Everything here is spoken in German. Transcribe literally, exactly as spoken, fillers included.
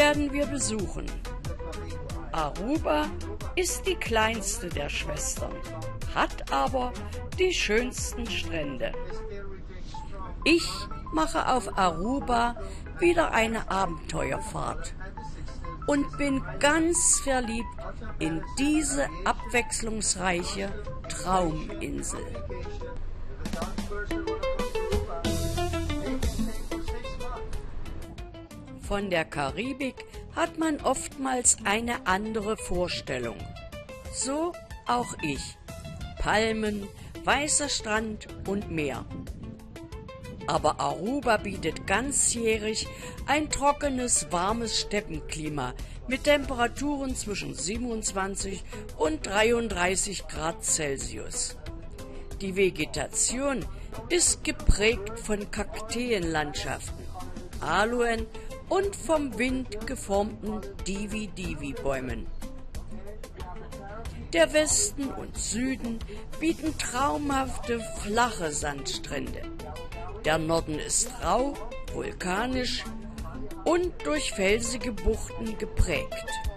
werden wir besuchen. Aruba ist die kleinste der Schwestern, hat aber die schönsten Strände. Ich mache auf Aruba wieder eine Abenteuerfahrt und bin ganz verliebt in diese abwechslungsreiche Trauminsel. Von der Karibik hat man oftmals eine andere Vorstellung. So auch ich. Palmen, weißer Strand und Meer. Aber Aruba bietet ganzjährig ein trockenes, warmes Steppenklima mit Temperaturen zwischen siebenundzwanzig und dreiunddreißig Grad Celsius. Die Vegetation ist geprägt von Kakteenlandschaften, Aloen und vom Wind geformten Divi-Divi-Bäumen. Der Westen und Süden bieten traumhafte, flache Sandstrände. Der Norden ist rau, vulkanisch und durch felsige Buchten geprägt.